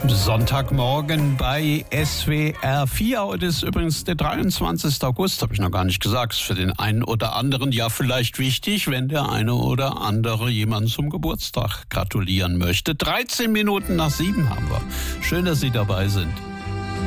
Sonntagmorgen bei SWR 4. Heute ist übrigens der 23. August, habe ich noch gar nicht gesagt. Ist für den einen oder anderen ja vielleicht wichtig, wenn der eine oder andere jemanden zum Geburtstag gratulieren möchte. 13 Minuten nach 7 haben wir. Schön, dass Sie dabei sind.